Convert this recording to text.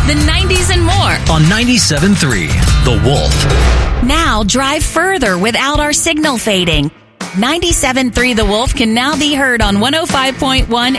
the 90s, and more. On 97.3, The Wolf. Now drive further without our signal fading. 97.3 The Wolf can now be heard on 105.1